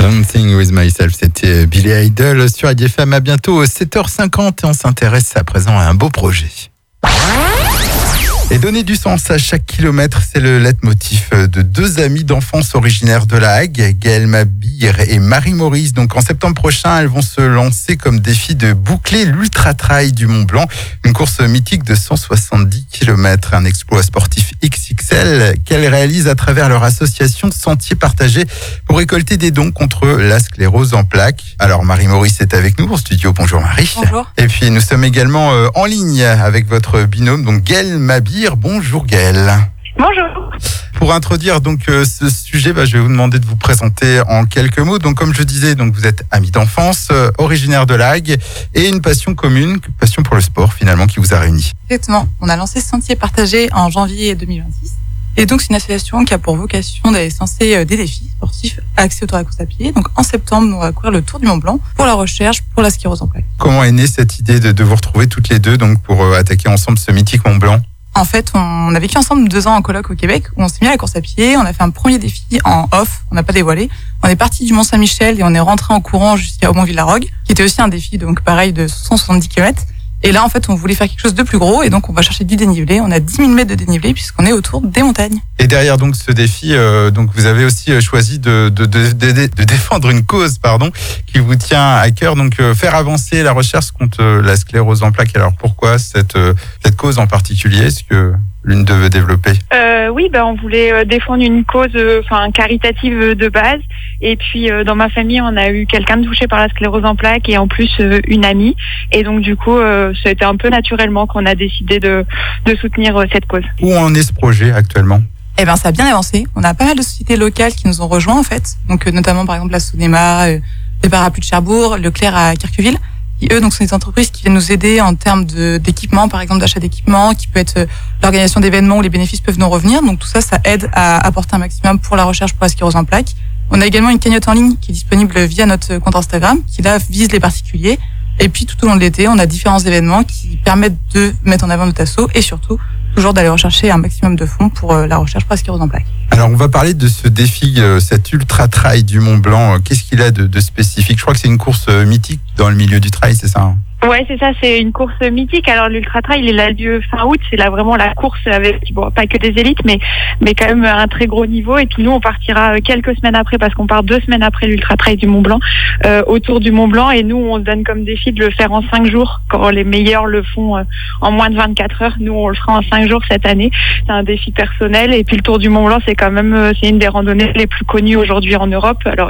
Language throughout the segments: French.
Dancing with Myself, c'était Billy Idol sur IDFM. À bientôt 7h50 et on s'intéresse à présent à un beau projet. Et donner du sens à chaque kilomètre, c'est le leitmotiv de deux amies d'enfance originaires de La Hague, Gaëlle Mabir et Marie-Maurice. Donc en septembre prochain, elles vont se lancer comme défi de boucler l'Ultra Trail du Mont Blanc, une course mythique de 170 km, un exploit sportif XXL qu'elles réalisent à travers leur association Sentiers Partagés pour récolter des dons contre la sclérose en plaques. Alors Marie-Maurice est avec nous en studio. Bonjour Marie. Bonjour. Et puis nous sommes également en ligne avec votre binôme, donc Gaëlle Mabir. Bonjour Gaëlle. Bonjour. Pour introduire donc ce sujet, je vais vous demander de vous présenter en quelques mots. Donc comme je disais, donc vous êtes amis d'enfance, originaire de La Hague et une passion commune, passion pour le sport finalement qui vous a réunis. Exactement. On a lancé Sentiers Partagés en janvier 2026. Et donc c'est une association qui a pour vocation d'aller se lancer des défis sportifs axés autour de la course à pied. Donc en septembre, on va courir le Tour du Mont Blanc pour la recherche, pour la sclérose en plaques. Comment est née cette idée de vous retrouver toutes les deux donc pour attaquer ensemble ce mythique Mont Blanc? En fait, on a vécu ensemble 2 ans en coloc au Québec où on s'est mis à la course à pied. On a fait un premier défi en off, on n'a pas dévoilé. On est parti du Mont-Saint-Michel et on est rentré en courant jusqu'à Aumont-Villarogue, qui était aussi un défi donc pareil de 170 km. Et là, en fait, on voulait faire quelque chose de plus gros et donc on va chercher du dénivelé. On a 10 000 mètres de dénivelé puisqu'on est autour des montagnes. Et derrière donc ce défi, donc vous avez aussi choisi de défendre une cause, qui vous tient à cœur. Donc faire avancer la recherche contre la sclérose en plaques. Alors pourquoi cette cause en particulier? Est-ce que l'une de veut développer? Oui, on voulait défendre une cause caritative de base. Et puis dans ma famille, on a eu quelqu'un touché par la sclérose en plaques et en plus une amie. Et donc du coup, ça a été un peu naturellement qu'on a décidé de soutenir cette cause. Où en est ce projet actuellement? Ça a bien avancé. On a pas mal de sociétés locales qui nous ont rejoints en fait. Donc notamment par exemple la Sonema, les Parapluies de Cherbourg, Leclerc à Kirkuville. Qui eux donc sont des entreprises qui viennent nous aider en termes d'équipement, par exemple d'achat d'équipement, qui peut être l'organisation d'événements où les bénéfices peuvent nous revenir. Donc tout ça, ça aide à apporter un maximum pour la recherche pour la sclérose en plaques. On a également une cagnotte en ligne qui est disponible via notre compte Instagram, qui là vise les particuliers. Et puis tout au long de l'été, on a différents événements qui permettent de mettre en avant notre asso et surtout toujours d'aller rechercher un maximum de fonds pour la recherche pour la sclérose en plaques. Alors on va parler de ce défi, cet ultra trail du Mont Blanc. Qu'est-ce qu'il a de spécifique? Je crois que c'est une course mythique dans le milieu du trail, c'est ça? Ouais, c'est ça, c'est une course mythique. Alors l'Ultra Trail, il a lieu fin août, c'est là vraiment la course avec pas que des élites, mais quand même un très gros niveau. Et puis nous, on partira quelques semaines après, parce qu'on part 2 semaines après l'Ultra Trail du Mont Blanc, autour du Mont Blanc. Et nous, on se donne comme défi de le faire en 5 jours, quand les meilleurs le font en moins de 24 heures. Nous, on le fera en 5 jours cette année. C'est un défi personnel. Et puis le Tour du Mont Blanc, c'est quand même c'est une des randonnées les plus connues aujourd'hui en Europe. Alors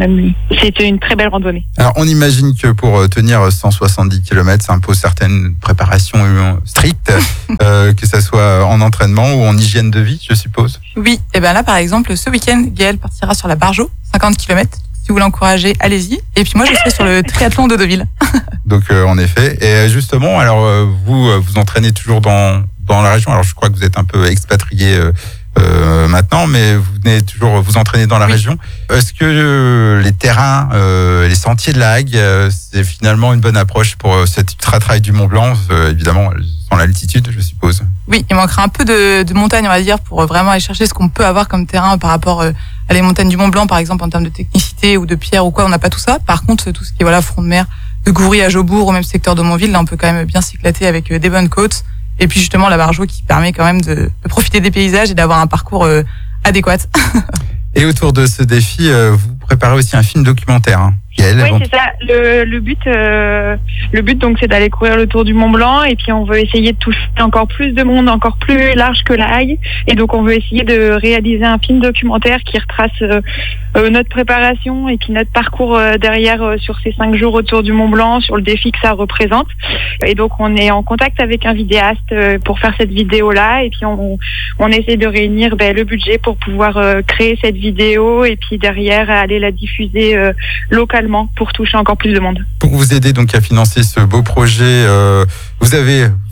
c'était une très belle randonnée. Alors on imagine que pour tenir 170 km, ça impose certaines préparations strictes, que ça soit en entraînement ou en hygiène de vie, je suppose. Oui, et là par exemple, ce week-end, Gaëlle partira sur la Bargeau, 50 km. Si vous voulez encourager, allez-y. Et puis moi, je serai sur le triathlon de Deauville. Donc en effet. Et justement, alors vous entraînez toujours dans la région. Alors je crois que vous êtes un peu expatrié maintenant, mais vous venez toujours vous entraîner dans la région. Est-ce que les terrains, les sentiers de La Hague, c'est finalement une bonne approche pour cet ultra trail du Mont Blanc, évidemment sans l'altitude, je suppose? Oui, il manquera un peu de montagne, on va dire, pour vraiment aller chercher ce qu'on peut avoir comme terrain par rapport à les montagnes du Mont Blanc, par exemple, en termes de technicité ou de pierre ou quoi, on n'a pas tout ça. Par contre, tout ce qui est front de mer, de Goury à Jaubourg ou même secteur de Montville, là, on peut quand même bien s'éclater avec des bonnes côtes. Et puis justement la Bargeau qui permet quand même de profiter des paysages et d'avoir un parcours adéquat. Et autour de ce défi, vous préparez aussi un film documentaire, hein, Gaëlle? Oui, c'est ça. Le but donc c'est d'aller courir le Tour du Mont Blanc et puis on veut essayer de toucher encore plus de monde, encore plus large que La Hague. Et donc on veut essayer de réaliser un film documentaire qui retrace notre préparation et puis notre parcours derrière sur ces 5 jours autour du Mont Blanc, sur le défi que ça représente. Et donc on est en contact avec un vidéaste pour faire cette vidéo-là et puis on essaie de réunir le budget pour pouvoir créer cette vidéo et puis derrière aller la diffuser localement pour toucher encore plus de monde. Pour vous aider donc à financer ce beau projet, vous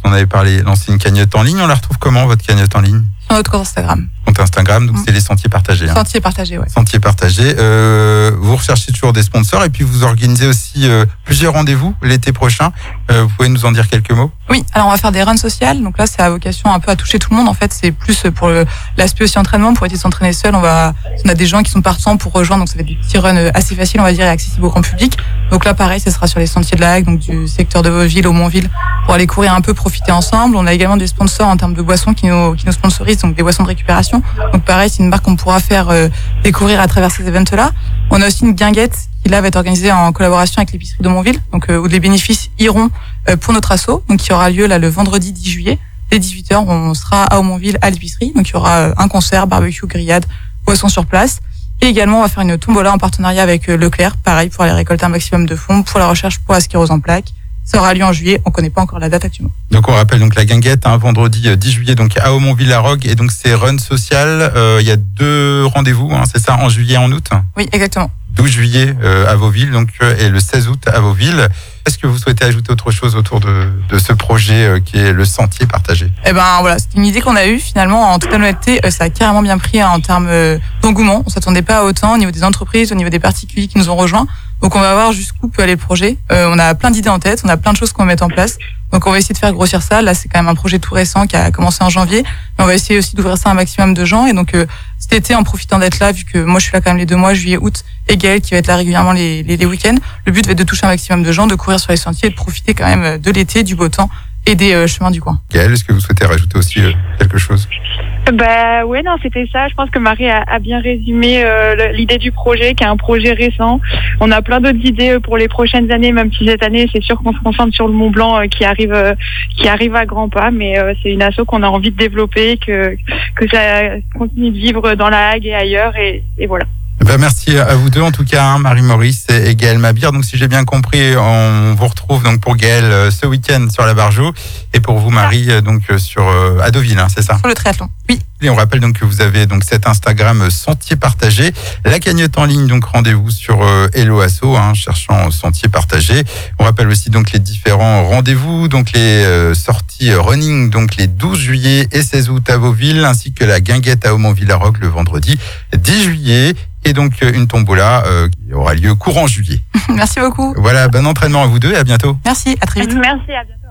On avait parlé, lancer une cagnotte en ligne. On la retrouve comment, votre cagnotte en ligne? Sur notre compte Instagram. Compte Instagram, donc c'est les sentiers partagés. Sentiers partagés, ouais. Sentiers partagés. Vous recherchez toujours des sponsors et puis vous organisez aussi plusieurs rendez-vous l'été prochain. Vous pouvez nous en dire quelques mots? Oui, alors on va faire des runs sociales. Donc là, c'est à vocation un peu à toucher tout le monde. En fait, c'est plus pour l'aspect aussi entraînement, pour éviter de s'entraîner seul. On a des gens qui sont partants pour rejoindre. Donc ça va être des petits runs assez faciles, on va dire, et accessibles au grand public. Donc là, pareil, ce sera sur les sentiers de la Hague, donc du secteur de Vauville au Montville, pour aller courir un peu, profiter ensemble. On a également des sponsors en termes de boissons qui nous sponsorisent, donc des boissons de récupération. Donc pareil, c'est une marque qu'on pourra faire découvrir à travers ces events-là. On a aussi une guinguette qui là va être organisée en collaboration avec l'épicerie de Montville, donc où les bénéfices iront pour notre asso, donc qui aura lieu là le vendredi 10 juillet dès 18h. On sera à Aumonville à l'épicerie, donc il y aura un concert, barbecue, grillade, boissons sur place. Et également, on va faire une tombola en partenariat avec Leclerc, pareil, pour aller récolter un maximum de fonds pour la recherche pour la sclérose en plaques. Ça aura lieu en juillet, on connaît pas encore la date actuellement. Donc on rappelle donc la guinguette, vendredi 10 juillet donc à Aumonville-la-Rogue, et donc c'est run social. Il y a 2 rendez-vous, c'est ça, en juillet et en août? Oui, exactement. 12 juillet à Vauville donc et le 16 août à Vauville. Est-ce que vous souhaitez ajouter autre chose autour de ce projet qui est le sentier partagé? Eh ben voilà, c'est une idée qu'on a eue finalement. En toute honnêteté, ça a carrément bien pris en termes d'engouement. On s'attendait pas à autant au niveau des entreprises, au niveau des particuliers qui nous ont rejoints. Donc on va voir jusqu'où peut aller le projet. On a plein d'idées en tête, on a plein de choses qu'on va mettre en place. Donc on va essayer de faire grossir ça. Là, c'est quand même un projet tout récent qui a commencé en janvier. Mais on va essayer aussi d'ouvrir ça à un maximum de gens. Et donc cet été, en profitant d'être là, vu que moi je suis là quand même les 2 mois, juillet, août, et Gaël qui va être là régulièrement les week-ends, le but va être de toucher un maximum de gens, de courir sur les sentiers et de profiter quand même de l'été, du beau temps et des chemins du coin. Gaël, est-ce que vous souhaitez rajouter aussi quelque chose? Ouais, non, c'était ça. Je pense que Marie a bien résumé l'idée du projet, qui est un projet récent. On a plein d'autres idées pour les prochaines années, même si cette année, c'est sûr qu'on se concentre sur le Mont Blanc qui arrive à grands pas. Mais c'est une asso qu'on a envie de développer, que ça continue de vivre dans la Hague et ailleurs, et voilà. Merci à vous deux en tout cas, Marie-Maurice et Gaël Mabir. Donc si j'ai bien compris, on vous retrouve donc pour Gaël ce week-end sur la Barjot et pour vous Marie donc à Deauville, c'est ça? Sur le triathlon, oui. Et on rappelle donc que vous avez donc cet Instagram Sentier Partagé, la cagnotte en ligne, donc rendez-vous sur Hello Asso, cherchant Sentier Partagé. On rappelle aussi donc les différents rendez-vous, donc les sorties running, donc les 12 juillet et 16 août à Vauville, ainsi que la guinguette à Aumonville-la-Rogue le vendredi 10 juillet. Et donc une tombola qui aura lieu courant juillet. Merci beaucoup. Voilà, bon entraînement à vous deux et à bientôt. Merci, à très vite. Merci, à bientôt.